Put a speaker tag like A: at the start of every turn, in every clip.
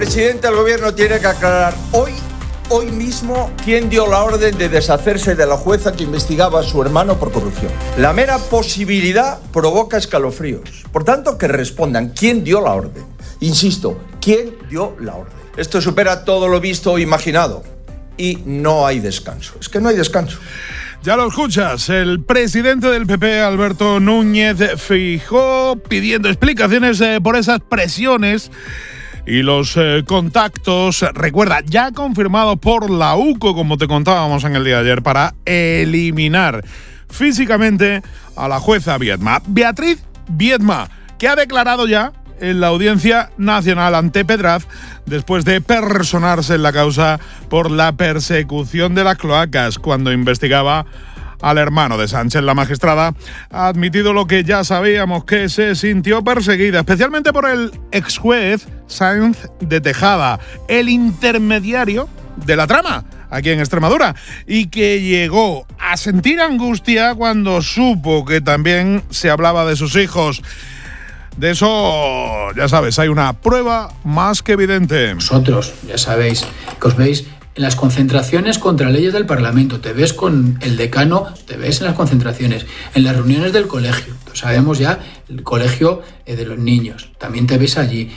A: El presidente del gobierno tiene que aclarar hoy mismo quién dio la orden de deshacerse de la jueza que investigaba a su hermano por corrupción. La mera posibilidad provoca escalofríos. Por tanto, que respondan quién dio la orden. Insisto, quién dio la orden. Esto supera todo lo visto o imaginado. Y no hay descanso. Es que no hay descanso.
B: Ya lo escuchas, el presidente del PP, Alberto Núñez Feijóo, pidiendo explicaciones por esas presiones y los contactos, recuerda, ya confirmados por la UCO, como te contábamos en el día de ayer, para eliminar físicamente a la jueza Viedma. Beatriz Viedma, que ha declarado ya en la Audiencia Nacional ante Pedraz después de personarse en la causa por la persecución de las cloacas cuando investigaba al hermano de Sánchez. La magistrada ha admitido lo que ya sabíamos, que se sintió perseguida, especialmente por el exjuez Sáenz de Tejada, el intermediario de la trama aquí en Extremadura, y que llegó a sentir angustia cuando supo que también se hablaba de sus hijos. De eso, ya sabes, hay una prueba más que evidente.
C: Vosotros, ya sabéis, que os veis en las concentraciones contra leyes del Parlamento, te ves con el decano, te ves en las concentraciones, en las reuniones del colegio, sabemos ya el colegio de los niños, también te ves allí.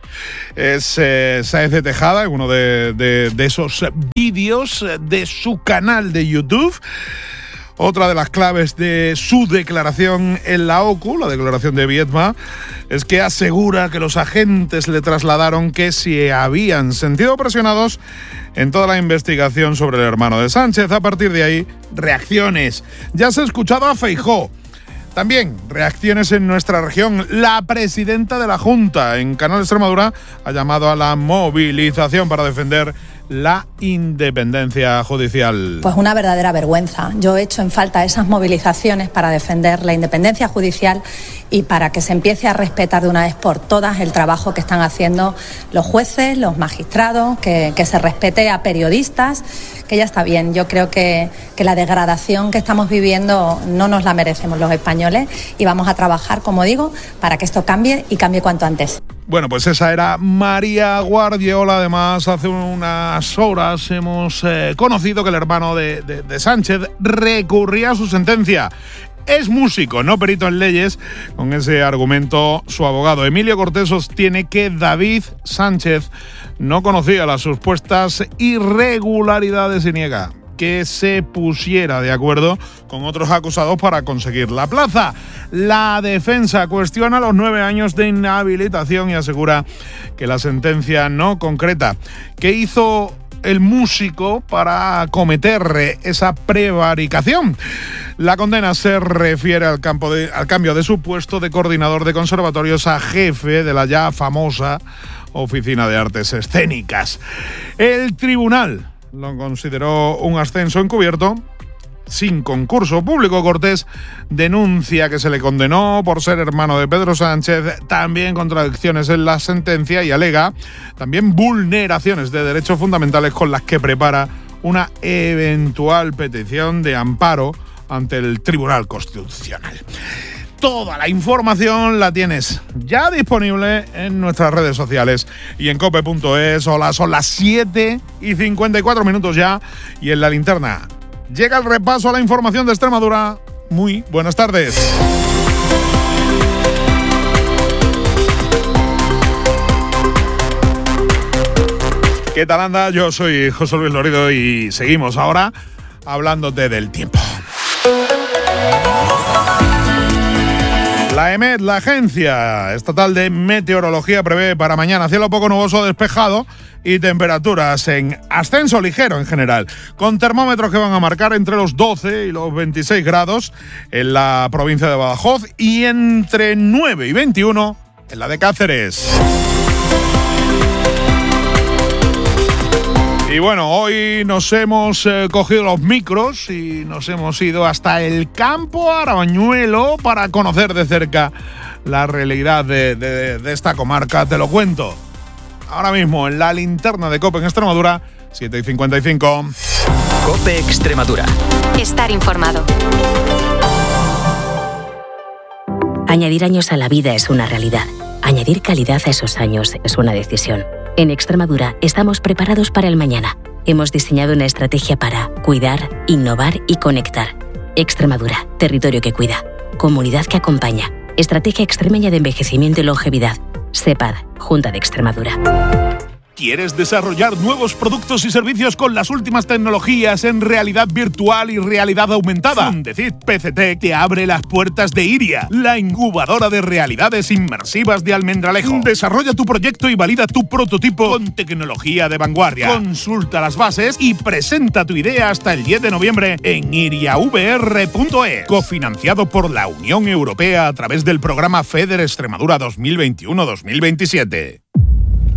B: Es Sáenz de Tejada, en uno de esos vídeos de su canal de YouTube. Otra de las claves de su declaración en la OCU, la declaración de Viedma, es que asegura que los agentes le trasladaron que se habían sentido presionados en toda la investigación sobre el hermano de Sánchez. A partir de ahí, reacciones. Ya se ha escuchado a Feijóo. También reacciones en nuestra región. La presidenta de la Junta en Canal Extremadura ha llamado a la movilización para defender la independencia judicial.
D: Pues una verdadera vergüenza. Yo he hecho en falta esas movilizaciones para defender la independencia judicial y para que se empiece a respetar de una vez por todas el trabajo que están haciendo los jueces, los magistrados, que se respete a periodistas, que ya está bien. Yo creo que la degradación que estamos viviendo no nos la merecemos los españoles y vamos a trabajar, como digo, para que esto cambie y cambie cuanto antes.
B: Bueno, pues esa era María Guardiola. Además, hace unas horas hemos conocido que el hermano de Sánchez recurría a su sentencia. Es músico, no perito en leyes. Con ese argumento, su abogado Emilio Cortés sostiene que David Sánchez no conocía las supuestas irregularidades y niega que se pusiera de acuerdo con otros acusados para conseguir la plaza. La defensa cuestiona los 9 años de inhabilitación y asegura que la sentencia no concreta. ¿Qué hizo el músico para cometer esa prevaricación? La condena se refiere al cambio de su puesto de coordinador de conservatorios a jefe de la ya famosa Oficina de Artes Escénicas. El tribunal lo consideró un ascenso encubierto sin concurso público. Cortés denuncia que se le condenó por ser hermano de Pedro Sánchez, también contradicciones en la sentencia, y alega también vulneraciones de derechos fundamentales con las que prepara una eventual petición de amparo ante el Tribunal Constitucional. Toda la información la tienes ya disponible en nuestras redes sociales y en cope.es. Hola, son las 7:54 ya, y en la linterna llega el repaso a la información de Extremadura. Muy buenas tardes. ¿Qué tal anda? Yo soy José Luis Lorido y seguimos ahora hablándote del tiempo. La EMET, la Agencia Estatal de Meteorología, prevé para mañana cielo poco nuboso despejado y temperaturas en ascenso ligero en general, con termómetros que van a marcar entre los 12 y los 26 grados en la provincia de Badajoz y entre 9 y 21 en la de Cáceres. Y bueno, hoy nos hemos cogido los micros y nos hemos ido hasta el campo Arabañuelo para conocer de cerca la realidad de esta comarca. Te lo cuento ahora mismo en la linterna de COPE en Extremadura, 7:55.
E: COPE Extremadura.
F: Estar informado.
G: Añadir años a la vida es una realidad. Añadir calidad a esos años es una decisión.
F: En Extremadura estamos preparados para el mañana. Hemos diseñado una estrategia para cuidar, innovar y conectar. Extremadura, territorio que cuida, comunidad que acompaña. Estrategia Extremeña de Envejecimiento y Longevidad. SEPAD, Junta de Extremadura.
B: ¿Quieres desarrollar nuevos productos y servicios con las últimas tecnologías en realidad virtual y realidad aumentada? Fundecid PCT te abre las puertas de Iria, la incubadora de realidades inmersivas de Almendralejo. Desarrolla tu proyecto y valida tu prototipo con tecnología de vanguardia. Consulta las bases y presenta tu idea hasta el 10 de noviembre en iriavr.es. Cofinanciado por la Unión Europea a través del programa FEDER Extremadura 2021-2027.